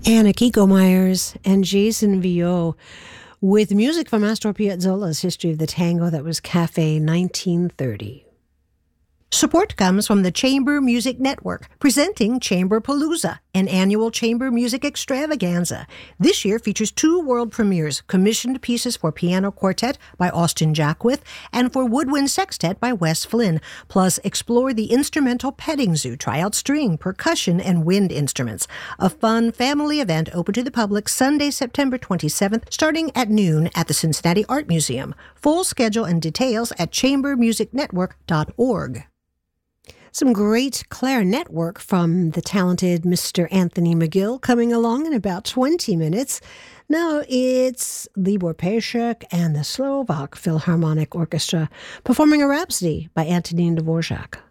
Anna Kiko Myers and Jason Vio with music from Astor Piazzolla's History of the Tango. That was Cafe 1930. Support comes from the Chamber Music Network, presenting Chamber Palooza, an annual chamber music extravaganza. This year features 2 world premieres, commissioned pieces for piano quartet by Austin Jackwith and for woodwind sextet by Wes Flynn. Plus, explore the instrumental petting zoo, try out string, percussion, and wind instruments. A fun family event open to the public Sunday, September 27th, starting at noon at the Cincinnati Art Museum. Full schedule and details at chambermusicnetwork.org. Some great clarinet work from the talented Mr. Anthony McGill coming along in about 20 minutes. Now it's Libor Pejcek and the Slovak Philharmonic Orchestra performing a Rhapsody by Antonin Dvorak.